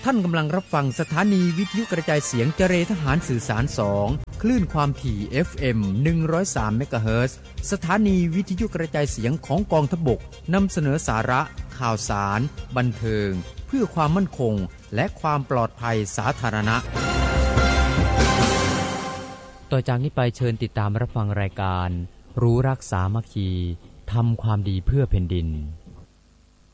ท่านกำลังรับฟังสถานีวิทยุกระจายเสียงเจรทหารสื่อสาร2คลื่นความถี่ FM 103 เมกะเฮิรตซ์สถานีวิทยุกระจายเสียงของกองทัพบกนำเสนอสาระข่าวสารบันเทิงเพื่อความมั่นคงและความปลอดภัยสาธารณะต่อจากนี้ไปเชิญติดตามรับฟังรายการรู้รักสามัคคีทำความดีเพื่อแผ่นดิน